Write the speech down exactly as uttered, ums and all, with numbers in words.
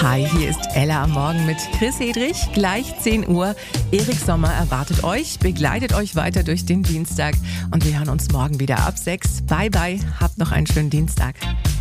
Hi, hier ist Ella am Morgen mit Chris Hedrich. Gleich zehn Uhr. Erik Sommer erwartet euch, begleitet euch weiter durch den Dienstag. Und wir hören uns morgen wieder ab sechs. Bye, bye. Habt noch einen schönen Dienstag.